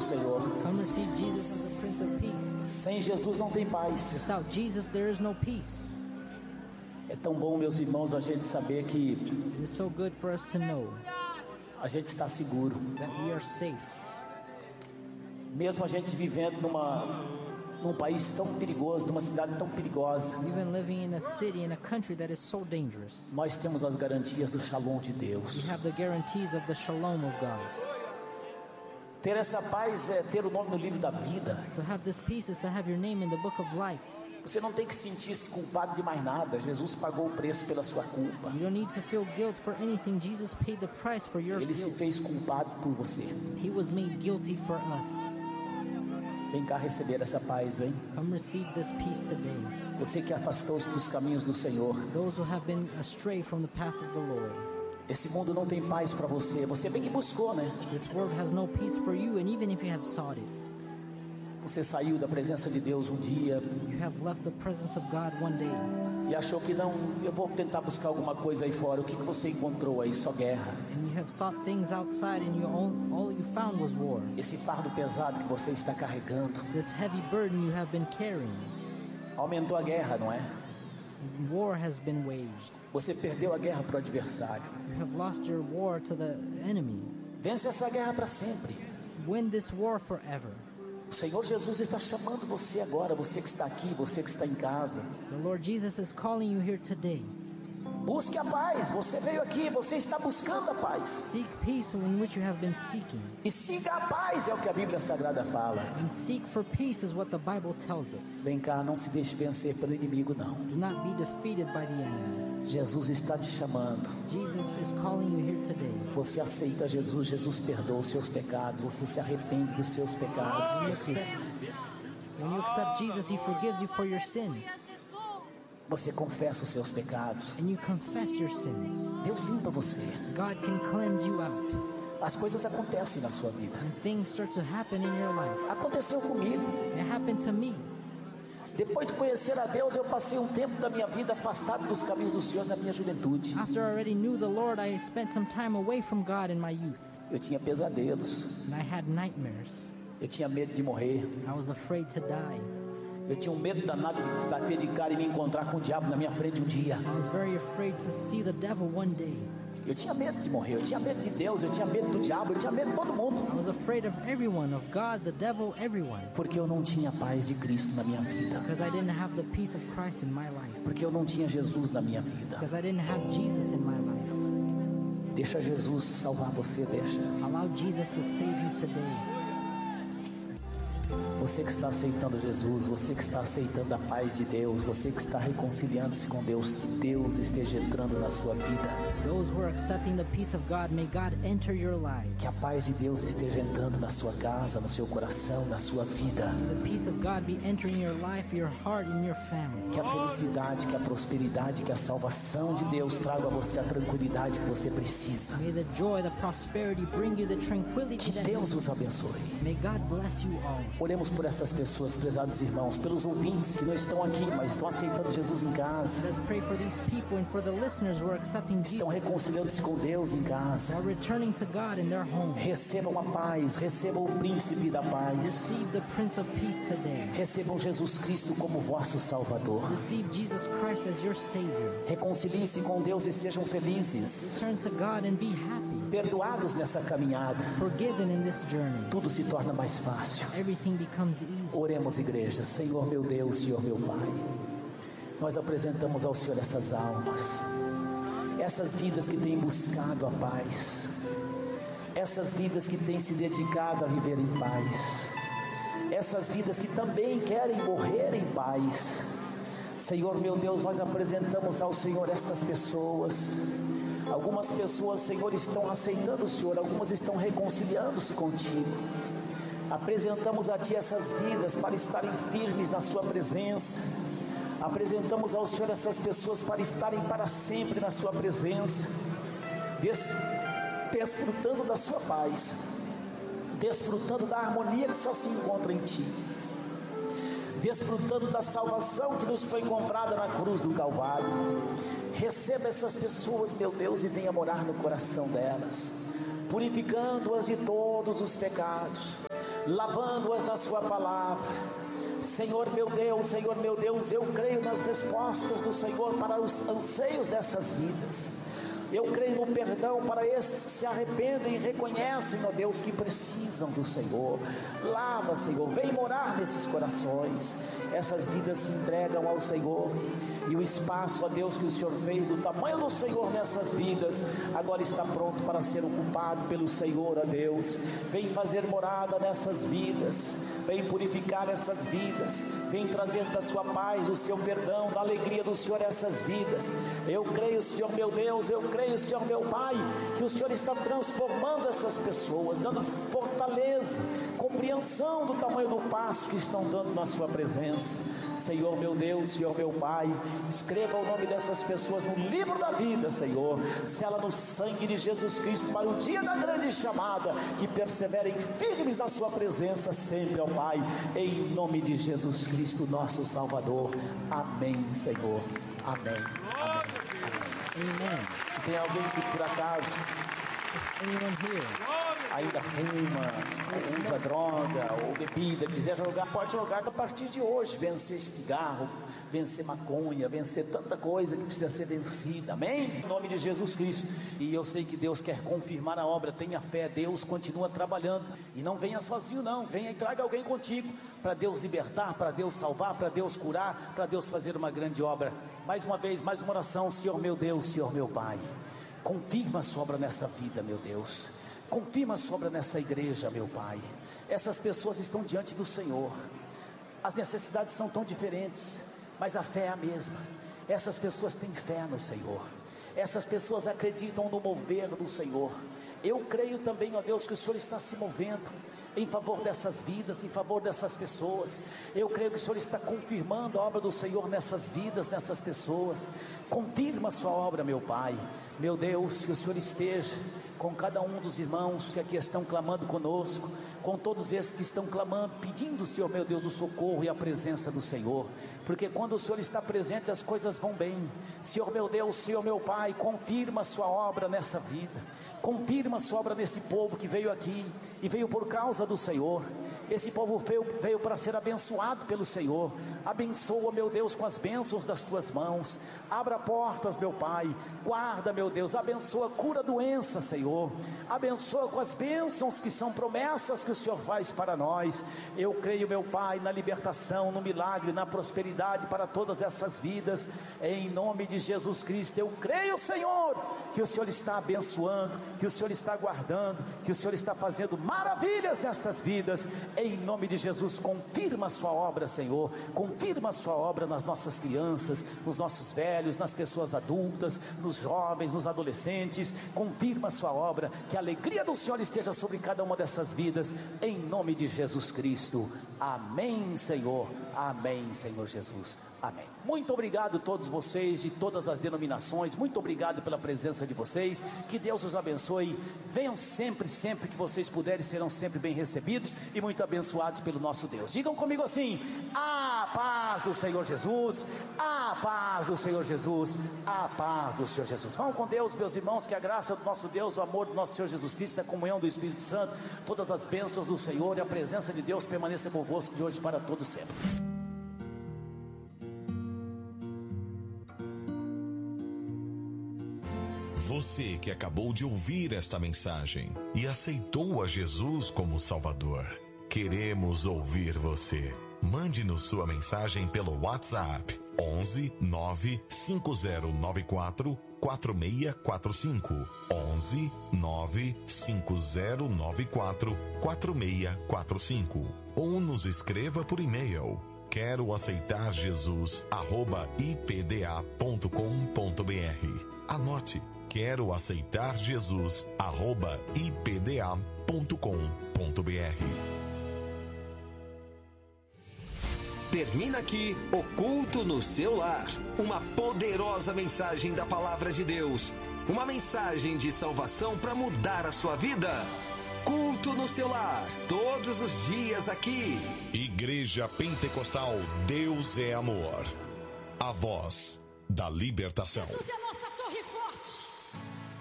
Senhor. Come receive Jesus as the Prince of Peace. Sem Jesus não tem paz. Without Jesus, there is no peace. É tão bom, meus irmãos, a gente saber que It is so good for us to know a gente está seguro. that we are safe. Mesmo a gente vivendo num país tão perigoso, numa cidade tão perigosa, Even living in a city, in a country that is so dangerous, nós temos as garantias do Shalom de we Deus. have the guarantees of the shalom of God. Ter essa paz é ter o nome no livro da vida. To have this peace is to have your name in the book of life. Você não tem que sentir-se culpado de mais nada. Jesus pagou o preço pela sua culpa. You don't need to feel guilt for anything. Jesus paid the price for your Ele se guilt. fez culpado por você. He was made guilty for us. Vem cá receber essa paz, vem. Come receive this peace today. Você que afastou-se dos caminhos do Senhor. Those who have been astray from the path of the Lord. Esse mundo não tem paz para você. Você bem que buscou, né? This world has no peace for you, and even if you have sought it, Você saiu da presença de Deus um dia you have left the presence of God one day, e achou que não, eu vou tentar buscar alguma coisa aí fora. O que você encontrou aí? Só guerra. and you have sought things outside, and all you found was war. Esse fardo pesado que você está carregando This heavy burden you have been carrying. aumentou a guerra, não é? War has been waged. Você perdeu a guerra para o adversário. You have lost your war to the enemy. Vence essa guerra para sempre. Win this war forever. O Senhor Jesus está chamando você agora, você que está aqui, você que está em casa. The Lord Jesus is calling you here today. Busque a paz. Você veio aqui, você está buscando a paz. Seek peace in which you have been seeking. E siga a paz, é o que a Bíblia Sagrada fala. And seek for peace is what the Bible tells us. Vem cá, não se deixe vencer pelo inimigo, não. Do not be defeated by the enemy. Jesus está te chamando. Jesus is calling you here today. Você aceita Jesus, Jesus perdoa os seus pecados. Você se arrepende dos seus pecados. When you accept Jesus, He forgives you for your sins. Você confessa os seus pecados. And you confess your sins. Deus limpa você. God can cleanse you out. As coisas acontecem na sua vida. And things start to happen in your life. Aconteceu comigo. It happened to me. Depois de conhecer a Deus, eu passei um tempo da minha vida afastado dos caminhos do Senhor na minha juventude. After I already knew the Lord, I spent some time away from God in my youth. Eu tinha pesadelos. And I had nightmares. Eu tinha medo de morrer. I was afraid to die. Eu tinha um medo danado de bater de cara e me encontrar com o diabo na minha frente um dia. I was very afraid to see the devil one day. Eu tinha medo de morrer. Eu tinha medo de Deus. Eu tinha medo do diabo. Eu tinha medo de todo mundo. I was afraid of everyone, of God, the devil, everyone. Porque eu não tinha a paz de Cristo na minha vida. Because I didn't have the peace of Christ in my life. Porque eu não tinha Jesus na minha vida. Because I didn't have Jesus in my life. Deixa Jesus salvar você, deixa. Allow Jesus to save you today. Você que está aceitando Jesus, você que está aceitando a paz de Deus, você que está reconciliando-se com Deus, que Deus esteja entrando na sua vida. Those who are accepting the peace of God, may God enter your life. Que a paz de Deus esteja entrando na sua casa, no seu coração, na sua vida. The peace of God be entering your life, your heart, and your family. Que a felicidade, que a prosperidade, que a salvação de Deus traga a você a tranquilidade que você precisa. May the joy, the prosperity bring you the tranquility Que that Deus os abençoe. May God bless you all. Oremos por essas pessoas, prezados irmãos, pelos ouvintes que não estão aqui, mas estão aceitando Jesus em casa. Let's pray for these people and for the listeners who are accepting Jesus, Estão reconciliando-se com Deus em who casa. are returning to God in their home. Recebam a paz, recebam o príncipe da paz. Receive the Prince of Peace today. Recebam Jesus Cristo como vosso Salvador. Receive Jesus Christ as your Savior. Reconciliem-se com Deus e sejam felizes. Turn to God and be happy. Perdoados nessa caminhada, Forgiven in this journey. tudo se torna mais fácil. Everything becomes easy. Oremos, igreja. Senhor meu Deus, Senhor meu Pai, nós apresentamos ao Senhor essas almas, essas vidas que têm buscado a paz, essas vidas que têm se dedicado a viver em paz, essas vidas que também querem morrer em paz. Senhor meu Deus, nós apresentamos ao Senhor essas pessoas. Algumas pessoas, Senhor, estão aceitando o Senhor, algumas estão reconciliando-se contigo. Apresentamos a Ti essas vidas para estarem firmes na Sua presença. Apresentamos ao Senhor essas pessoas para estarem para sempre na Sua presença, desfrutando da Sua paz, desfrutando da harmonia que só se encontra em Ti, desfrutando da salvação que nos foi comprada na cruz do Calvário. Receba essas pessoas, meu Deus, e venha morar no coração delas, purificando-as de todos os pecados, lavando-as na sua palavra. Senhor meu Deus, eu creio nas respostas do Senhor para os anseios dessas vidas. Eu creio no perdão para esses que se arrependem e reconhecem, ó Deus, que precisam do Senhor. Lava, Senhor, vem morar nesses corações. Essas vidas se entregam ao Senhor, e o espaço, ó Deus, que o Senhor fez do tamanho do Senhor nessas vidas, agora está pronto para ser ocupado pelo Senhor, ó Deus. Vem fazer morada nessas vidas, vem purificar essas vidas, vem trazer da sua paz, do seu perdão, da alegria do Senhor essas vidas. Eu creio, Senhor meu Deus, eu creio, Senhor meu Pai, que o Senhor está transformando essas pessoas, dando fortaleza, compreensão do tamanho do passo que estão dando na sua presença. Senhor meu Deus, Senhor meu Pai, escreva o nome dessas pessoas no livro da vida, Senhor, sela no sangue de Jesus Cristo para o dia da grande chamada, que perseverem firmes na sua presença sempre, ó Pai, em nome de Jesus Cristo, nosso Salvador. Amém, Senhor. Amém. Amém. Amém. Se tem alguém que por acaso ainda fuma, usa droga ou bebida, quiser jogar, pode jogar a partir de hoje. Vencer cigarro, vencer maconha, vencer tanta coisa que precisa ser vencida, amém? Em nome de Jesus Cristo. E eu sei que Deus quer confirmar a obra. Tenha fé, Deus continua trabalhando, e não venha sozinho não, venha e traga alguém contigo, para Deus libertar, para Deus salvar, para Deus curar, para Deus fazer uma grande obra. Mais uma vez, mais uma oração. Senhor meu Deus, Senhor meu Pai, confirma a sua obra nessa vida, meu Deus. Confirma a sua obra nessa igreja, meu Pai. Essas pessoas estão diante do Senhor, as necessidades são tão diferentes, mas a fé é a mesma. Essas pessoas têm fé no Senhor, essas pessoas acreditam no mover do Senhor. Eu creio também, ó Deus, que o Senhor está se movendo em favor dessas vidas, em favor dessas pessoas. Eu creio que o Senhor está confirmando a obra do Senhor nessas vidas, nessas pessoas. Confirma a sua obra, meu Pai. Meu Deus, que o Senhor esteja com cada um dos irmãos que aqui estão clamando conosco, com todos esses que estão clamando, pedindo, Senhor meu Deus, o socorro e a presença do Senhor, porque quando o Senhor está presente, as coisas vão bem. Senhor meu Deus, Senhor meu Pai, confirma a sua obra nessa vida, confirma a sua obra nesse povo que veio aqui, e veio por causa do Senhor. Esse povo veio para ser abençoado pelo Senhor. Abençoa, meu Deus, com as bênçãos das tuas mãos. Abra portas, meu Pai. Guarda, meu Deus. Abençoa, cura doença, Senhor. Abençoa com as bênçãos que são promessas que o Senhor faz para nós. Eu creio, meu Pai, na libertação, no milagre, na prosperidade para todas essas vidas, em nome de Jesus Cristo. Eu creio, Senhor, que o Senhor está abençoando, que o Senhor está guardando, que o Senhor está fazendo maravilhas nestas vidas. Em nome de Jesus, confirma a sua obra, Senhor. Confirma a sua obra nas nossas crianças, nos nossos velhos, nas pessoas adultas, nos jovens, nos adolescentes. Confirma a sua obra, que a alegria do Senhor esteja sobre cada uma dessas vidas, em nome de Jesus Cristo. Amém, Senhor. Amém, Senhor Jesus. Amém. Muito obrigado a todos vocês de todas as denominações. Muito obrigado pela presença de vocês. Que Deus os abençoe. Venham sempre, sempre que vocês puderem, serão sempre bem recebidos e muito abençoados pelo nosso Deus. Digam comigo assim: a paz do Senhor Jesus, a paz do Senhor Jesus, a paz do Senhor Jesus. Vão com Deus, meus irmãos, que a graça do nosso Deus, o amor do nosso Senhor Jesus Cristo, a comunhão do Espírito Santo, todas as bênçãos do Senhor e a presença de Deus permaneça convosco de hoje para todo sempre. Você que acabou de ouvir esta mensagem e aceitou a Jesus como Salvador, queremos ouvir você. Mande-nos sua mensagem pelo WhatsApp 11 95094 4645 11 95094 4645 ou nos escreva por e-mail quero aceitar Jesus @ipda.com.br. Anote: quero aceitar Jesus @ipda.com.br. Termina aqui o Culto no Seu Lar, uma poderosa mensagem da Palavra de Deus, uma mensagem de salvação para mudar a sua vida. Culto no Seu Lar, todos os dias aqui. Igreja Pentecostal Deus é Amor, a voz da libertação. Jesus é a nossa